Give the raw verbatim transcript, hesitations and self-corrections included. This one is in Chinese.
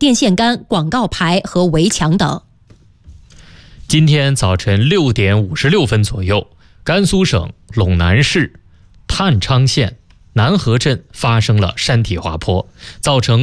电线杆、广告牌和围墙等。 今天早晨六点五十六分左右，甘肃省陇南市闵昌县南河镇发生了山体滑坡，造成